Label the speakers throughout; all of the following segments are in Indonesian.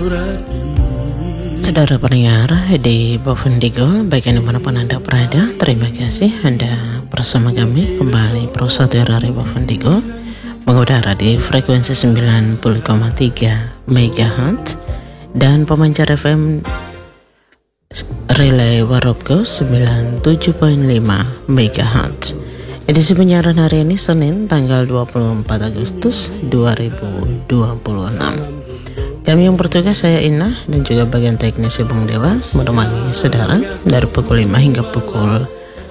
Speaker 1: Saudara pendengar di Bovendigo, baik yang dimanapun Anda berada, terima kasih Anda bersama kami kembali Pro Saudara Bovendigo mengudara di frekuensi 90,3 MHz dan pemancar FM Relay Warobgo 97.5 MHz. Edisi penyiaran hari ini Senin tanggal 24 Agustus 2026. Kami yang bertugas, saya Inah dan juga bagian teknis Bung Dewa menemani saudara dari pukul 5 hingga pukul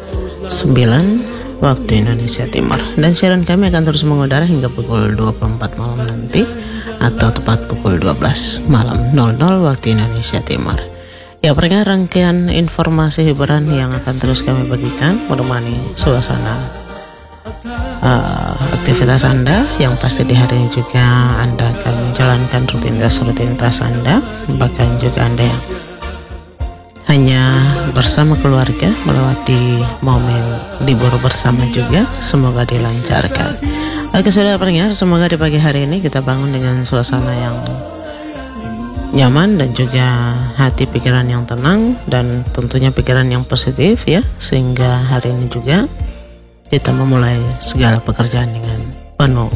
Speaker 1: 9 waktu Indonesia Timur. Dan siaran kami akan terus mengudara hingga pukul 24 malam nanti atau tepat pukul 12 malam 00 waktu Indonesia Timur. Ya, pendengar, rangkaian informasi hiburan yang akan terus kami bagikan menemani suasana aktivitas Anda yang pasti di hari ini juga Anda akan menjalankan rutinitas Anda, bahkan juga Anda yang hanya bersama keluarga melewati momen libur bersama juga, semoga dilancarkan. Oke saudara pendengar, semoga di pagi hari ini kita bangun dengan suasana yang nyaman dan juga hati pikiran yang tenang dan tentunya pikiran yang positif ya, sehingga hari ini juga kita memulai segala pekerjaan dengan penuh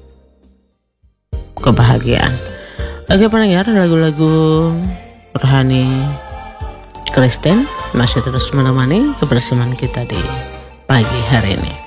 Speaker 1: kebahagiaan. Oke pendengar, lagu-lagu rohani Kristen masih terus menemani kebersamaan kita di pagi hari ini.